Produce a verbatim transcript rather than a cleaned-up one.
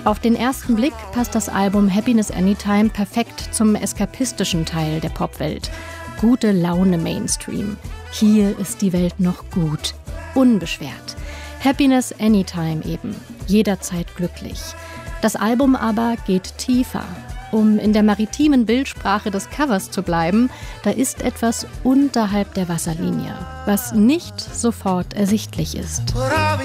Auf den ersten Blick passt das Album Happiness Anytime perfekt zum eskapistischen Teil der Popwelt. Gute Laune Mainstream. Hier ist die Welt noch gut, unbeschwert. Happiness Anytime eben, jederzeit glücklich. Das Album aber geht tiefer. Um in der maritimen Bildsprache des Covers zu bleiben, da ist etwas unterhalb der Wasserlinie, was nicht sofort ersichtlich ist. But I'll be